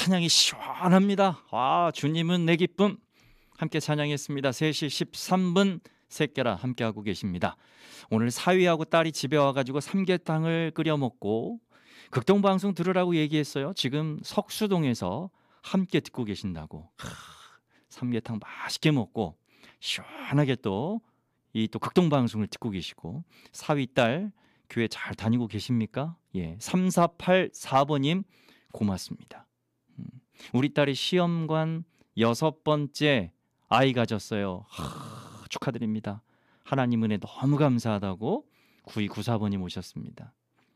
찬양이 시원합니다. 아, 주님은 내 기쁨. 함께 찬양했습니다. 3시 13분 새끼라 함께하고 계십니다. 오늘 사위하고 딸이 집에 와가지고 삼계탕을 끓여 먹고 극동방송 들으라고 얘기했어요. 지금 석수동에서 함께 듣고 계신다고. 삼계탕 맛있게 먹고 시원하게 또 이 또 극동방송을 듣고 계시고, 사위 딸 교회 잘 다니고 계십니까? 예, 3484번님 고맙습니다. 우리 딸이 시험관 6번째 아이 가졌어요. 축하드립니다. 하나님 은혜 너무 감사하다고 9294번님 오셨습니다.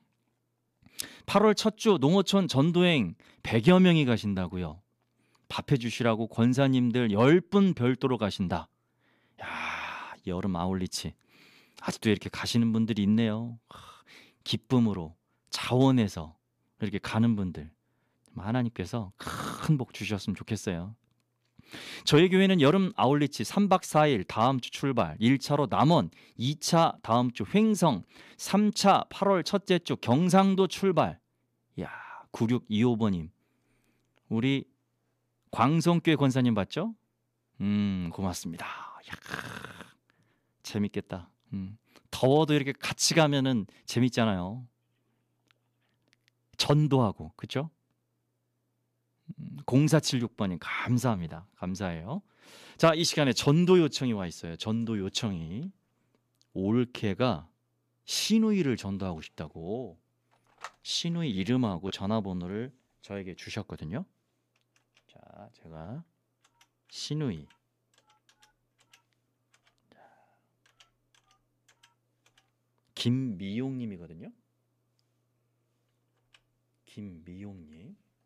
8월 첫 주 농어촌 전도행 100여 명이 가신다고요. 밥해 주시라고 권사님들 10분 별도로 가신다. 야, 여름 아울리치 아직도 이렇게 가시는 분들이 있네요. 기쁨으로 자원해서 이렇게 가는 분들, 하나님께서 큰 복 주셨으면 좋겠어요. 저희 교회는 여름 아울리치 3박 4일 다음 주 출발, 1차로 남원, 2차 다음 주 횡성, 3차 8월 첫째 주 경상도 출발. 야, 9625번님 우리 광성교회 권사님 봤죠? 고맙습니다. 야, 재밌겠다. 더워도 이렇게 같이 가면은 재밌잖아요. 전도하고, 그죠? 0476번님 감사합니다. 감사해요. 자, 이 시간에 전도 요청이 와 있어요. 전도 요청이. 올케가 시누이를 전도하고 싶다고 시누이 이름하고 전화번호를 저에게 주셨거든요. 자, 제가 시누이 김미용님이거든요. 김미용님.